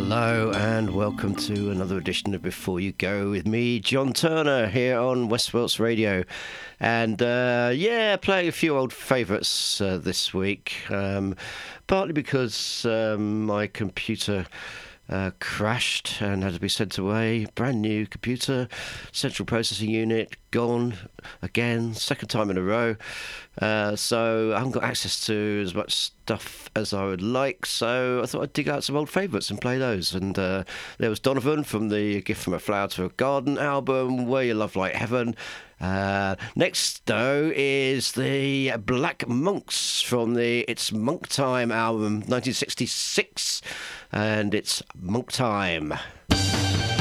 Hello and welcome to another edition of Before You Go with me, John Turner, here on Westwelts Radio. And playing a few old favourites this week, partly because my computer crashed and had to be sent away. Brand new computer, central processing unit, gone again, second time in a row. So I haven't got access to as much stuff as I would like, so I thought I'd dig out some old favourites and play those. And there was Donovan from the Gift from a Flower to a Garden album, Where Your Love Like Heaven. Next, though, is the Black Monks from the It's Monk Time album, 1966, and it's Monk Time.